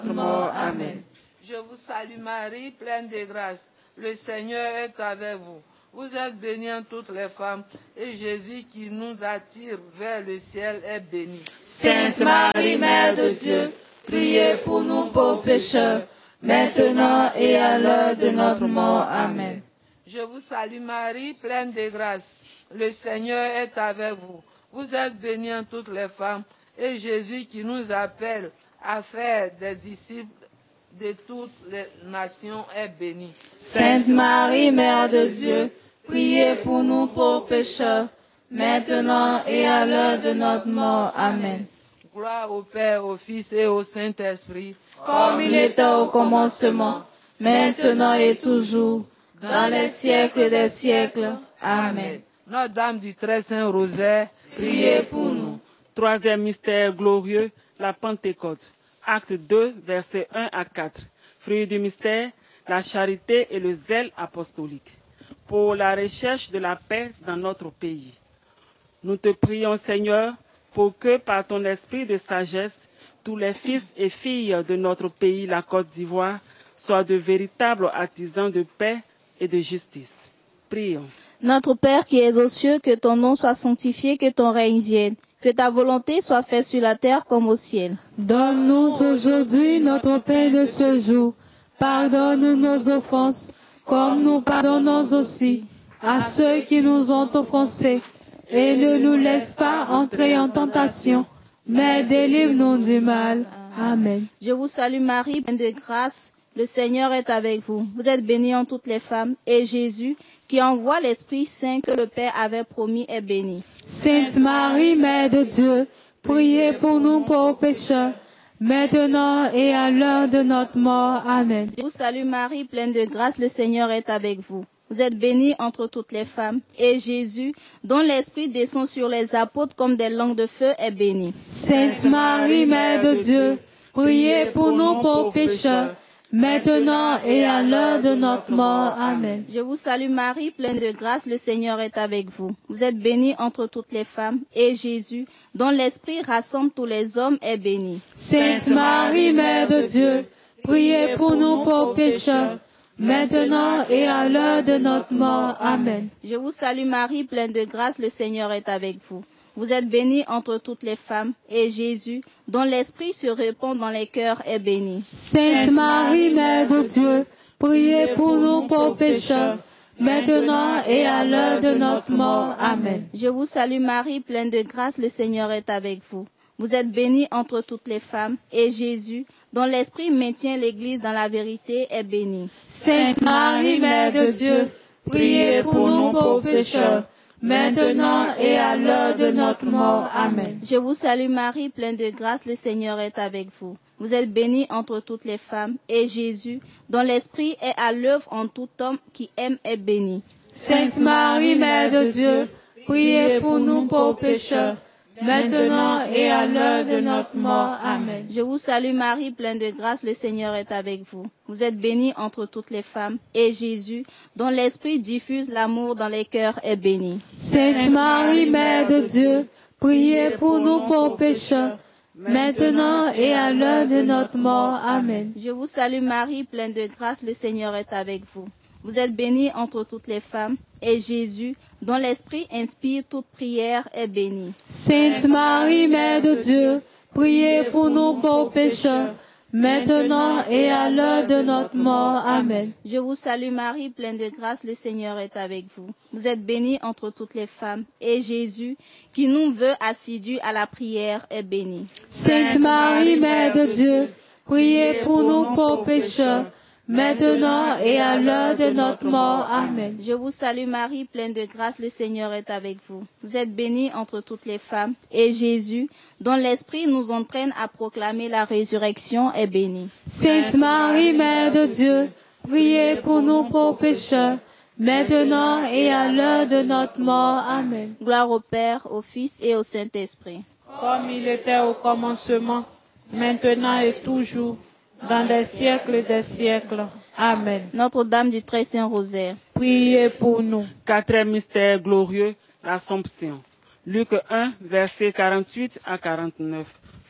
mort. Amen. Je vous salue Marie, pleine de grâce. Le Seigneur est avec vous. Vous êtes bénie en toutes les femmes, et Jésus qui nous attire vers le ciel est béni. Sainte Marie, Mère de Dieu, priez pour nous pauvres pécheurs, maintenant et à l'heure de notre mort. Amen. Je vous salue Marie, pleine de grâce. Le Seigneur est avec vous. Vous êtes bénie en toutes les femmes, et Jésus qui nous appelle à faire des disciples de toutes les nations est béni. Sainte Marie, Mère de Dieu, priez pour nous pauvres pécheurs, maintenant et à l'heure de notre mort. Amen. Gloire au Père, au Fils et au Saint-Esprit, comme il était au commencement, maintenant et toujours, dans les siècles des siècles. Amen. Notre-Dame du Très Saint Rosaire, priez pour nous. Troisième mystère glorieux, la Pentecôte. Acte 2, versets 1 à 4. Fruit du mystère, la charité et le zèle apostolique. Pour la recherche de la paix dans notre pays. Nous te prions, Seigneur, pour que par ton esprit de sagesse, tous les fils et filles de notre pays, la Côte d'Ivoire, soient de véritables artisans de paix et de justice. Prions. Notre Père qui es aux cieux, que ton nom soit sanctifié, que ton règne vienne. Que ta volonté soit faite sur la terre comme au ciel. Donne-nous aujourd'hui notre pain de ce jour. Pardonne-nous nos offenses, comme nous pardonnons aussi à ceux qui nous ont offensés. Et ne nous laisse pas entrer en tentation, mais délivre-nous du mal. Amen. Je vous salue Marie, pleine de grâce. Le Seigneur est avec vous. Vous êtes bénie en toutes les femmes, et Jésus, qui envoie l'Esprit Saint que le Père avait promis, est béni. Sainte Marie, Mère de Dieu, priez pour nous pauvres pécheurs, maintenant et à l'heure de notre mort. Amen. Je vous salue Marie, pleine de grâce, le Seigneur est avec vous. Vous êtes bénie entre toutes les femmes, et Jésus, dont l'Esprit descend sur les apôtres comme des langues de feu, est béni. Sainte Marie, Mère de Dieu, priez pour nous pauvres pécheurs, maintenant et à l'heure de notre mort. Amen. Je vous salue Marie, pleine de grâce, le Seigneur est avec vous. Vous êtes bénie entre toutes les femmes, et Jésus, dont l'Esprit rassemble tous les hommes, est béni. Sainte Marie, Mère de Dieu, priez pour nous pauvres pécheurs, maintenant et à l'heure de notre mort. Amen. Je vous salue Marie, pleine de grâce, le Seigneur est avec vous. Vous êtes bénie entre toutes les femmes, et Jésus, dont l'Esprit se répand dans les cœurs, est béni. Sainte Marie, Mère de Dieu, priez pour nous pauvres pécheurs, maintenant et à l'heure de notre mort. Amen. Je vous salue Marie, pleine de grâce, le Seigneur est avec vous. Vous êtes bénie entre toutes les femmes, et Jésus, dont l'Esprit maintient l'Église dans la vérité, est béni. Sainte Marie, Mère de Dieu, priez pour nous pauvres pécheurs, maintenant et à l'heure de notre mort. Amen. Je vous salue Marie, pleine de grâce, le Seigneur est avec vous. Vous êtes bénie entre toutes les femmes, et Jésus, dont l'Esprit est à l'œuvre en tout homme qui aime, est béni. Sainte Marie, Mère de Dieu, priez pour nous pauvres pécheurs, maintenant et à l'heure de notre mort. Amen. Je vous salue Marie, pleine de grâce, le Seigneur est avec vous. Vous êtes bénie entre toutes les femmes, et Jésus, dont l'Esprit diffuse l'amour dans les cœurs, est béni. Sainte Marie, Mère de Dieu, priez pour nous pauvres pécheurs, maintenant et à l'heure de notre mort. Amen. Je vous salue Marie, pleine de grâce, le Seigneur est avec vous. Vous êtes bénie entre toutes les femmes, et Jésus, dont l'Esprit inspire toute prière, est béni. Sainte Marie, Mère de Dieu, priez pour nous pauvres pécheurs, maintenant et à l'heure de notre mort. Amen. Je vous salue Marie, pleine de grâce, le Seigneur est avec vous. Vous êtes bénie entre toutes les femmes, et Jésus, qui nous veut assidus à la prière, est béni. Sainte Marie, Mère de Dieu, priez pour nous pauvres pécheurs, maintenant et à l'heure de notre mort. Amen. Je vous salue Marie, pleine de grâce, le Seigneur est avec vous. Vous êtes bénie entre toutes les femmes, et Jésus, dont l'Esprit nous entraîne à proclamer la résurrection, est béni. Sainte Marie, Mère de Dieu, priez pour nous pauvres pécheurs, maintenant et à l'heure de notre mort. Amen. Gloire au Père, au Fils et au Saint-Esprit. Comme il était au commencement, maintenant et toujours, dans les siècles des siècles. Amen. Notre-Dame du Très Saint Rosaire, priez pour nous. Quatrième mystère glorieux, l'Assomption. Luc 1, versets 48 à 49.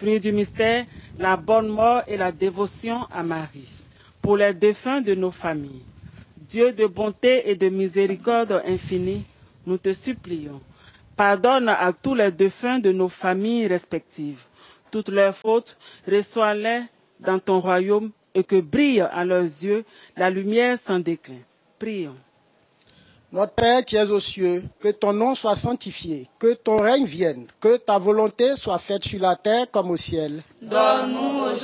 Fruit du mystère, la bonne mort et la dévotion à Marie. Pour les défunts de nos familles, Dieu de bonté et de miséricorde infinie, nous te supplions. Pardonne à tous les défunts de nos familles respectives. Toutes leurs fautes, reçois-les dans ton royaume et que brille à leurs yeux la lumière sans déclin. Prions. Notre Père qui es aux cieux, que ton nom soit sanctifié, que ton règne vienne, que ta volonté soit faite sur la terre comme au ciel. Donne-nous